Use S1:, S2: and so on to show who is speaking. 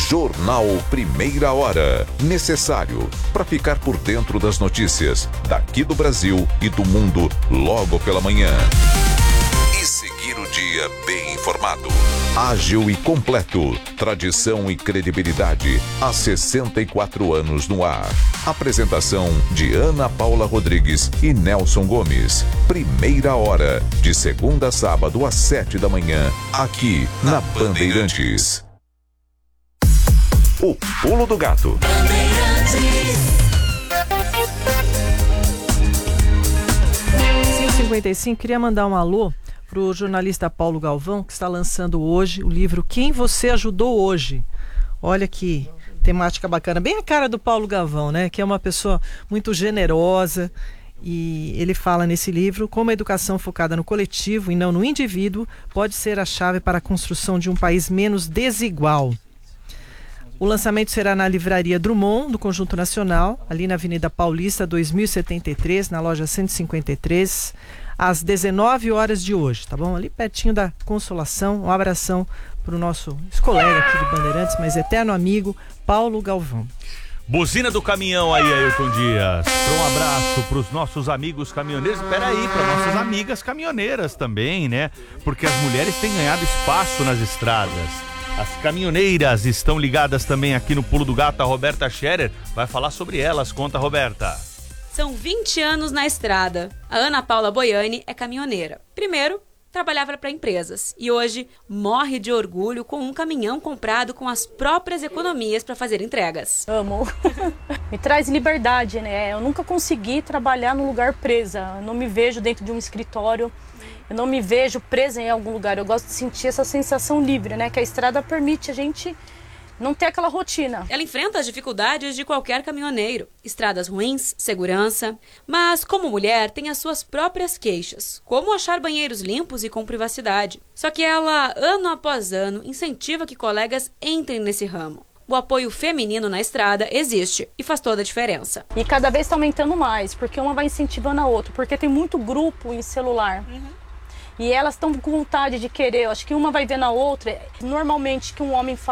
S1: Jornal Primeira Hora. Necessário para ficar por dentro das notícias daqui do Brasil e do mundo logo pela manhã. E seguir o dia bem informado. Ágil e completo. Tradição e credibilidade há 64 anos no ar. Apresentação de Ana Paula Rodrigues e Nelson Gomes. Primeira Hora, de segunda a sábado às 7 da manhã, aqui na Bandeirantes. O Pulo do Gato.
S2: 5h55, queria mandar um alô para o jornalista Paulo Galvão, que está lançando hoje o livro Quem Você Ajudou Hoje. Olha que temática bacana, bem a cara do Paulo Galvão, né? Que é uma pessoa muito generosa, e ele fala nesse livro como a educação focada no coletivo e não no indivíduo pode ser a chave para a construção de um país menos desigual. O lançamento será na Livraria Drummond, do Conjunto Nacional, ali na Avenida Paulista, 2073, na loja 153, às 19 horas de hoje, tá bom? Ali pertinho da Consolação. Um abração para o nosso ex-colega aqui de Bandeirantes, mas eterno amigo, Paulo Galvão.
S3: Buzina do caminhão aí, Ailton Dias. Um abraço para os nossos amigos caminhoneiros. Espera aí, para nossas amigas caminhoneiras também, né? Porque as mulheres têm ganhado espaço nas estradas. As caminhoneiras estão ligadas também aqui no Pulo do Gato. A Roberta Scherer vai falar sobre elas. Conta, Roberta.
S4: São 20 anos na estrada. A Ana Paula Boiani é caminhoneira. Primeiro, trabalhava para empresas e hoje morre de orgulho com um caminhão comprado com as próprias economias para fazer entregas.
S5: Amo. Me traz liberdade, né? Eu nunca consegui trabalhar num lugar presa. Eu não me vejo dentro de um escritório. Eu não me vejo presa em algum lugar. Eu gosto de sentir essa sensação livre, né? Que a estrada permite a gente não ter aquela rotina.
S4: Ela enfrenta as dificuldades de qualquer caminhoneiro. Estradas ruins, segurança. Mas, como mulher, tem as suas próprias queixas. Como achar banheiros limpos e com privacidade. Só que ela, ano após ano, incentiva que colegas entrem nesse ramo. O apoio feminino na estrada existe e faz toda a diferença.
S5: E cada vez está aumentando mais, porque uma vai incentivando a outra. Porque tem muito grupo em celular. E elas estão com vontade de querer. Eu acho que uma vai ver na outra. Normalmente, que um homem faz